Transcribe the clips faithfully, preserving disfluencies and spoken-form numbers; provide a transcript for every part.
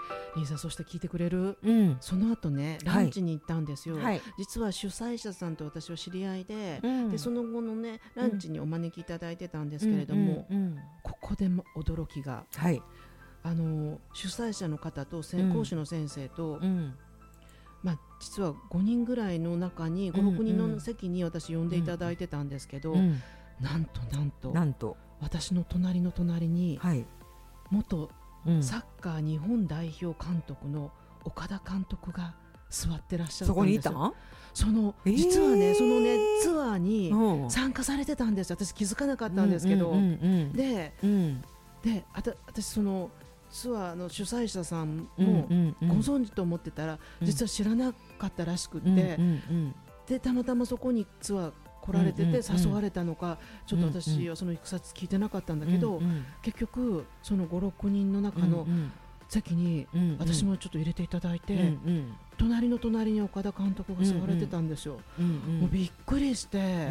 リンさん、そして聞いてくれる、 うん、 その後ねランチに行ったんですよ、 はい、 実は主催者さんと私は知り合いで、 うん、 でその後のねランチにお招きいただいてたんですけれども、 うんうんうん、 ここでも驚きが、 はい、 あの主催者の方とうん講師の先生と、 うん、 まあ、実はごにんぐらいの中にご、ろくにんの席に私呼んでいただいてたんですけど、 うん、 なんとなんとなんと私の隣の隣に、 はい、 元うん、 サッカー日本代表監督の岡田監督が座ってらっしゃったんですよ。 そこにいたん？ その、 えー、 実はねそのねツアーに参加されてたんですよ。私気づかなかったんですけど、 うんうんうんうん、 で、 うん、 であた私そのツアーの主催者さんもご存知と思ってたら、うん、実は知らなかったらしくって、うんうんうん、でたまたまそこにツアー来られてて誘われたのか、うんうんうん、ちょっと私はそのいきさつ聞いてなかったんだけど、うんうん、結局そのご、ろくにんの中の席に私もちょっと入れていただいて、うんうん、隣の隣に岡田監督が座られてたんですよ、うんうん、もうびっくりして、うんうんうん、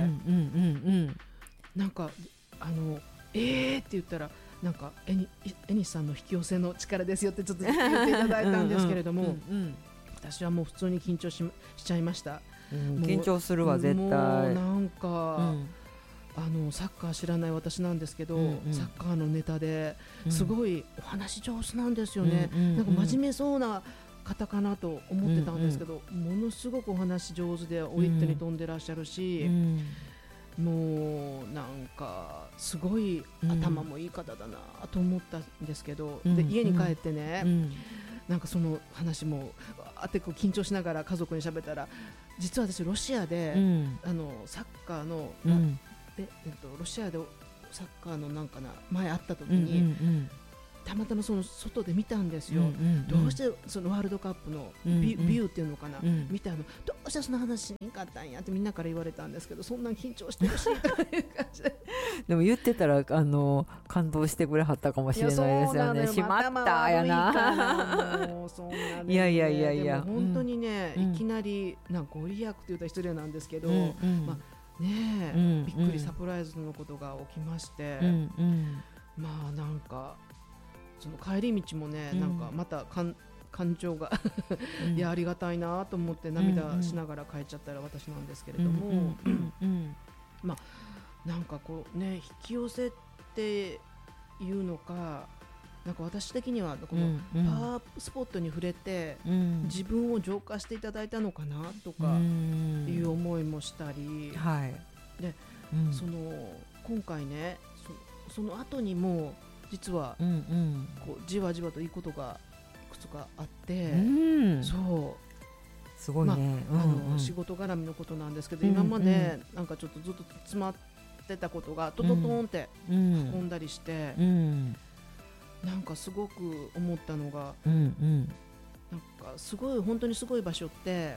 なんかあのえーって言ったらなんかエニ、エニスさんの引き寄せの力ですよってちょっと言っていただいたんですけれども、うんうんうんうん、私はもう普通に緊張 し, しちゃいました、 うん、緊張するわ絶対。もうなんか、うん、あのサッカー知らない私なんですけど、うんうん、サッカーのネタですごいお話上手なんですよね、うんうんうん、なんか真面目そうな方かなと思ってたんですけど、うんうん、ものすごくお話上手でおウィットに飛んでらっしゃるし、うんうん、もうなんかすごい頭もいい方だなと思ったんですけど、うん、で家に帰ってね、うん、なんかその話もあってこう緊張しながら家族に喋ったら、実は私ロシアで、うん、あのサッカーの、うん、でえっと、ロシアでサッカーのなんかな前会った時に、うんうんうん、たまたまその外で見たんですよ、うんうんうん、どうしてそのワールドカップのビュ、うんうん、ビューっていうのかな、うん、見たのどうしてその話しにかったんやってみんなから言われたんですけど、そんな緊張してるしという感じででも言ってたらあの感動してくれはったかもしれないですよね。しまったやな。 もうそんな、ね、 いやいやいやいや、 でも本当にね、うん、いきなりなんかご利益と言ったら失礼なんですけど、うんうんまあねうんうん、びっくりサプライズのことが起きまして、うんうん、まあなんかその帰り道もね、うん、なんかまた感感情がいやありがたいなと思って涙しながら帰っちゃったら私なんですけれども、うんうんうん、まあなんかこうね引き寄せっていうのか、なんか私的にはこのパワースポットに触れて、うん、自分を浄化していただいたのかなとかいう思いもしたり、はい、で、うん、その今回ね そ, その後にも実はこうじわじわといいことがいくつかあって、うん、そうすごいね、 まあうんうん、あの仕事絡みのことなんですけど、うんうん、今までなんかちょっとずっと詰まってたことがトトトンって運んだりして、うんうん、なんかすごく思ったのが、うんうん、なんかすごい本当にすごい場所って、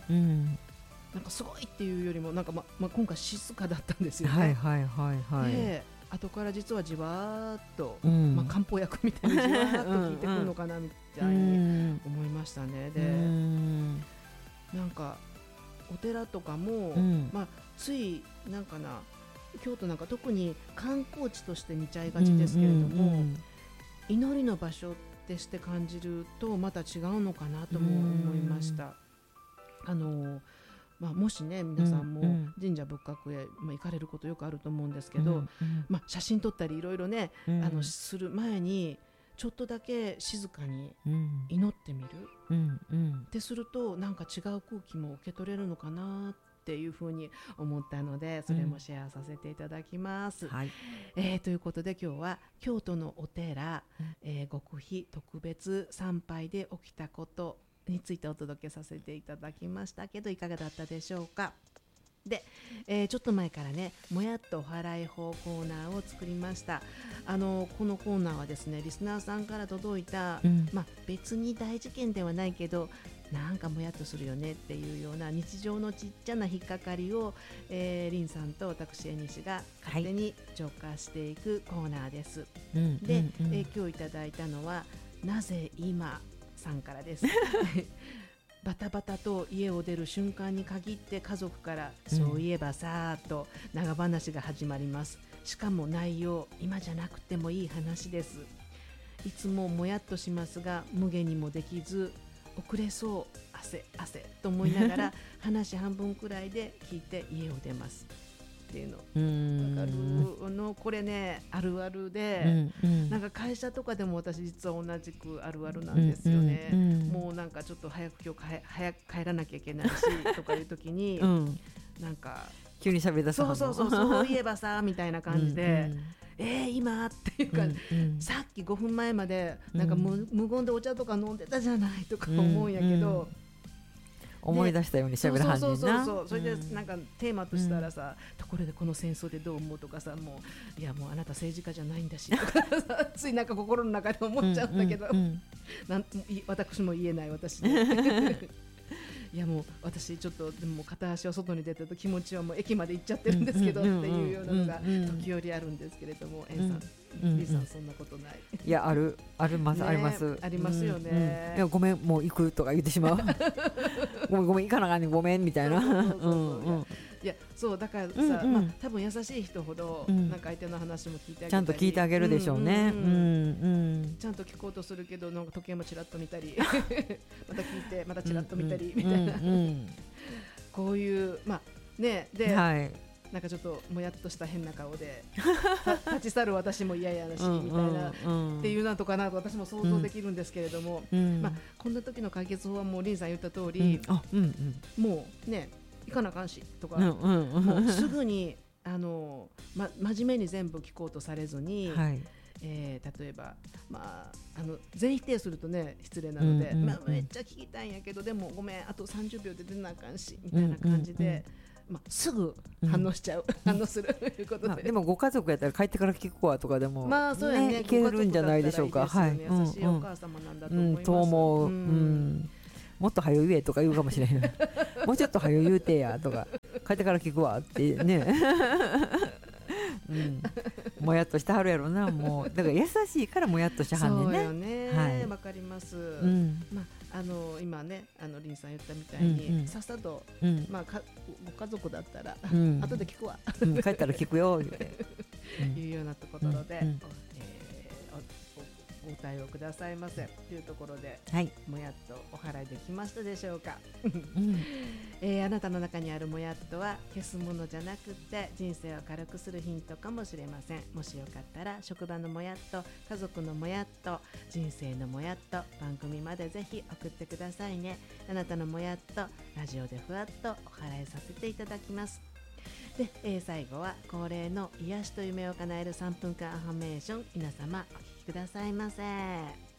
うん、なんかすごいっていうよりもなんか、まま、今回静かだったんですよね。 はいはいはいはい、 で後から実はじわーっと、うんまあ、漢方薬みたいにじわーっと効いてくるのかなみたいに思いましたね。で、なんかお寺とかも、うんまあ、ついなんかな京都なんか特に観光地として見ちゃいがちですけれども、うんうんうん、祈りの場所ってして感じるとまた違うのかなとも思いました。あのまあ、もしね皆さんも神社仏閣へ、まあ、行かれることよくあると思うんですけど、うんうんまあ、写真撮ったりいろいろね、うん、あのする前にちょっとだけ静かに祈ってみる、うんうん、ってするとなんか違う空気も受け取れるのかなっていうふうに思ったので、それもシェアさせていただきます、うんはいえー、ということで今日は京都のお寺、うんえー、極秘特別参拝で起きたことについてお届けさせていただきましたけど、いかがだったでしょうか。で、えー、ちょっと前からねもやっとお祓い法コーナーを作りました。あのこのコーナーはですねリスナーさんから届いた、うんまあ、別に大事件ではないけどなんかもやっとするよねっていうような日常のちっちゃな引っかかりを、えー、リンさんと私えにしが勝手に浄化していくコーナーです、はい、で、うんうんうんえー、今日いただいたのはなぜ今さんからですバタバタと家を出る瞬間に限って家族から、うん、そういえばさーと長話が始まります。しかも内容今じゃなくてもいい話です。 いつももやっとしますが無限にもできず遅れそう汗汗と思いながら話半分くらいで聞いて家を出ますっていうのわかるの。これねあるあるで、うんうん、なんか会社とかでも私実は同じくあるあるなんですよね、うんうんうん、もうなんかちょっと早く今日早く帰らなきゃいけないしとかいう時に、うん、なんか急に喋り出すそうそうそうそういえばさみたいな感じでうん、うんえー、今っていうか、うんうん、さっきごふんまえまでなんか 無,、うん、無言でお茶とか飲んでたじゃないとか思うんやけど、うんうん、 思い出したように喋る感じな。 そうそうそうそうそれでなんかテーマとしたらさ、うん、ところでこの戦争でどう思うとかさもういやもうあなた政治家じゃないんだしとかさついなんか心の中で思っちゃうんだけど、うんうんうん、なん私も言えない私でいやもう私ちょっとでも片足を外に出たと気持ちはもう駅まで行っちゃってるんですけどっていうようなのが時折あるんですけれども、エンさん、リーさんそんなことない？ いやあるあります、ね、ありますありますよね、うんうん、 いやごめんもう行くとか言ってしまうごめんごめん行かなあかんねんごめんみたいな。 いやそうだからさ、うんうんまあ、多分優しい人ほど、うん、なんか相手の話も聞いてあげたりちゃんと聞いてあげるでしょうね、うんうんうん、ちゃんと聞こうとするけどなんか時計もちらっと見たりまた聞いてまたちらっと見たりみたいな、うんうん、こういうまあねで、はい、なんかちょっともやっとした変な顔で立ち去る私も嫌やなしみたいなっていうのとかなと私も想像できるんですけれども、うんまあ、こんな時の解決法はもうリンさん言った通り、うんあうんうん、もうね行かなあかんしとか、うんうんうん、もうすぐにあの、ま、真面目に全部聞こうとされずに、はいえー、例えば、まあ、あの全否定するとね失礼なので、うんうんうんまあ、めっちゃ聞きたいんやけどでもごめんあとさんじゅうびょうで出なあかんしみたいな感じで、うんうんうんまあ、すぐ反応しちゃう、うん、反応するということで、まあ、 でもご家族やったら帰ってから聞くわとかでも、 まあそうやねね、 いけるんじゃないでしょうか。 はい、優しいお母様なんだと思います、うん、と思う、うんうんもっと早言えとか言うかもしれないもうちょっと早言うてやとか帰ってから聞くわってね、うん、もやっとしてはるやろなもうだから優しいからもやっとしてはんねんね。 そうよね、はい、わかります、うんまあ、あの今ねあのリンさん言ったみたいに、うんうん、さっさと、うんまあ、かご家族だったら、うん、後で聞くわ、 うん、帰ったら聞くよっていうようなところで、うんうんご対応くださいませというところで、はい、もやっとお祓いできましたでしょうか、うんえー、あなたの中にあるもやっとは消すものじゃなくて人生を軽くするヒントかもしれません。もしよかったら職場のもやっと家族のもやっと人生のもやっと番組までぜひ送ってくださいね。あなたのもやっとラジオでふわっとお祓いさせていただきます。で、えー、最後は恒例の癒しと夢を叶えるさんぷんかんアファメーション皆様お聞きくださいませ。